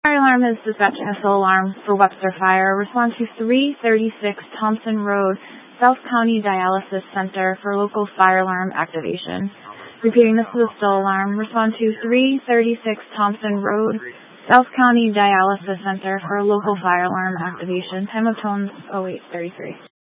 Fire alarm is dispatching a SOL alarm for Webster Fire. Respond to 336 Thompson Road, South County Dialysis Center for local fire alarm activation. Repeating, this is a SOL alarm. Respond to 336 Thompson Road, South County Dialysis Center for local fire alarm activation. Time of tones 08:33.